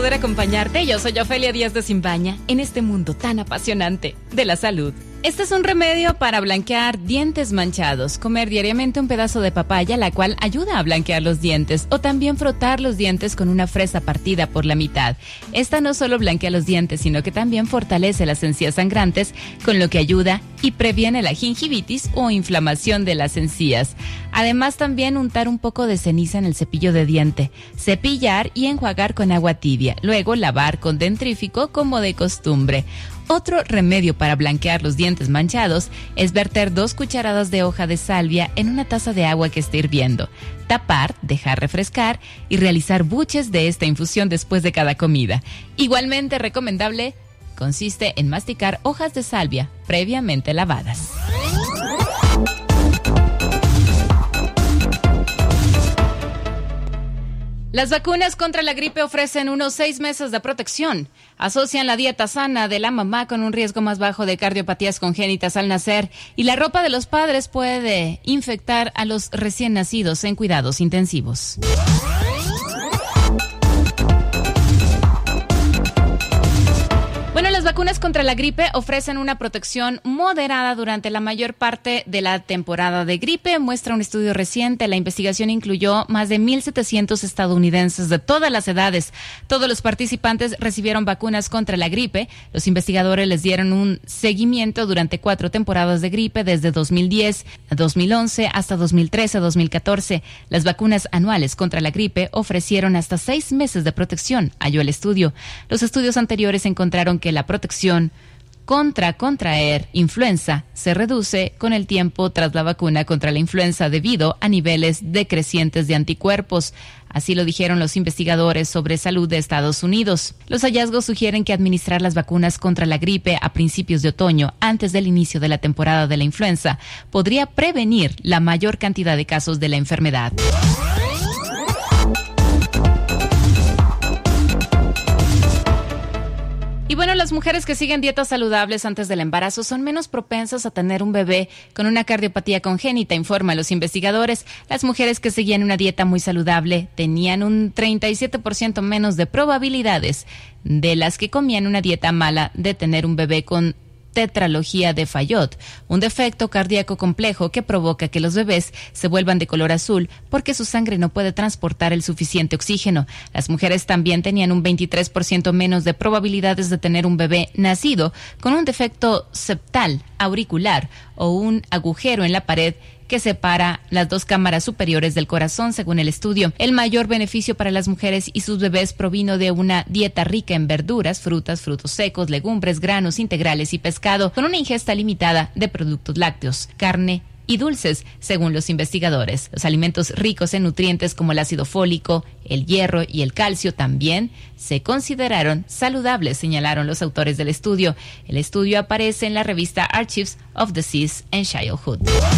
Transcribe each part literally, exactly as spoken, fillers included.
poder acompañarte. Yo soy Ofelia Díaz de Simbaña en este mundo tan apasionante de la salud. Este es un remedio para blanquear dientes manchados. Comer diariamente un pedazo de papaya, la cual ayuda a blanquear los dientes, o también frotar los dientes con una fresa partida por la mitad. Esta no solo blanquea los dientes, sino que también fortalece las encías sangrantes, con lo que ayuda y previene la gingivitis o inflamación de las encías. Además, también untar un poco de ceniza en el cepillo de diente, cepillar y enjuagar con agua tibia, luego lavar con dentrífico como de costumbre. Otro remedio para blanquear los dientes manchados es verter dos cucharadas de hoja de salvia en una taza de agua que esté hirviendo, tapar, dejar refrescar y realizar buches de esta infusión después de cada comida. Igualmente recomendable consiste en masticar hojas de salvia previamente lavadas. Las vacunas contra la gripe ofrecen unos seis meses de protección. Asocian la dieta sana de la mamá con un riesgo más bajo de cardiopatías congénitas al nacer, y la ropa de los padres puede infectar a los recién nacidos en cuidados intensivos. Bueno, las vacunas contra la gripe ofrecen una protección moderada durante la mayor parte de la temporada de gripe, muestra un estudio reciente. La investigación incluyó más de mil setecientos estadounidenses de todas las edades. Todos los participantes recibieron vacunas contra la gripe. Los investigadores les dieron un seguimiento durante cuatro temporadas de gripe, desde dos mil diez a dos mil once hasta dos mil trece a dos mil catorce. Las vacunas anuales contra la gripe ofrecieron hasta seis meses de protección, halló el estudio. Los estudios anteriores encontraron que la protección contra contraer influenza se reduce con el tiempo tras la vacuna contra la influenza debido a niveles decrecientes de anticuerpos. Así lo dijeron los investigadores sobre salud de Estados Unidos. Los hallazgos sugieren que administrar las vacunas contra la gripe a principios de otoño, antes del inicio de la temporada de la influenza, podría prevenir la mayor cantidad de casos de la enfermedad. Y bueno, las mujeres que siguen dietas saludables antes del embarazo son menos propensas a tener un bebé con una cardiopatía congénita, informan los investigadores. Las mujeres que seguían una dieta muy saludable tenían un treinta y siete por ciento menos de probabilidades de las que comían una dieta mala de tener un bebé con tetralogía de Fayot, un defecto cardíaco complejo que provoca que los bebés se vuelvan de color azul porque su sangre no puede transportar el suficiente oxígeno. Las mujeres también tenían un veintitrés por ciento menos de probabilidades de tener un bebé nacido con un defecto septal auricular o un agujero en la pared que separa las dos cámaras superiores del corazón, según el estudio. El mayor beneficio para las mujeres y sus bebés provino de una dieta rica en verduras, frutas, frutos secos, legumbres, granos integrales y pescado, con una ingesta limitada de productos lácteos, carne y dulces, según los investigadores. Los alimentos ricos en nutrientes como el ácido fólico, el hierro y el calcio también se consideraron saludables, señalaron los autores del estudio. El estudio aparece en la revista Archives of Disease and Childhood.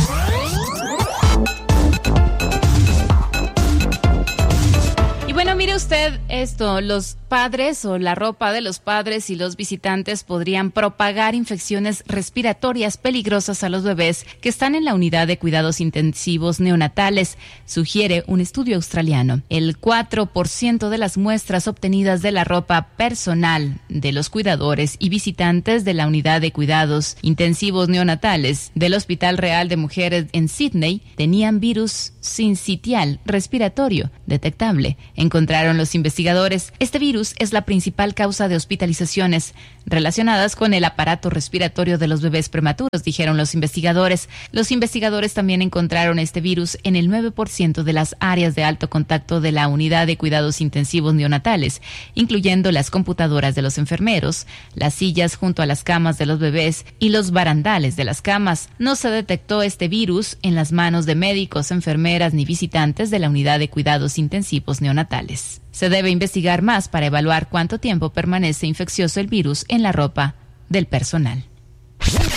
Bueno, mire usted esto, los padres o la ropa de los padres y los visitantes podrían propagar infecciones respiratorias peligrosas a los bebés que están en la unidad de cuidados intensivos neonatales, sugiere un estudio australiano. El cuatro por ciento de las muestras obtenidas de la ropa personal de los cuidadores y visitantes de la unidad de cuidados intensivos neonatales del Hospital Real de Mujeres en Sydney tenían virus sincitial respiratorio detectable, encontraron los investigadores. Este virus es la principal causa de hospitalizaciones relacionadas con el aparato respiratorio de los bebés prematuros, dijeron los investigadores. Los investigadores también encontraron este virus en el nueve por ciento de las áreas de alto contacto de la unidad de cuidados intensivos neonatales, incluyendo las computadoras de los enfermeros, las sillas junto a las camas de los bebés y los barandales de las camas. No se detectó este virus en las manos de médicos, enfermeras ni visitantes de la unidad de cuidados intensivos neonatales. Se debe investigar más para evaluar cuánto tiempo permanece infeccioso el virus en la ropa del personal.